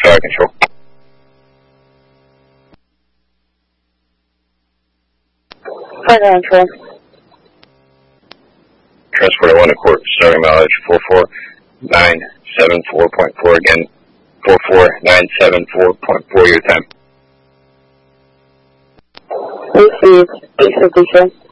Tower Control. Fire Control. Transport 1 to Court, starting mileage 44974.4, again, 44974.4, your time. Received. 852.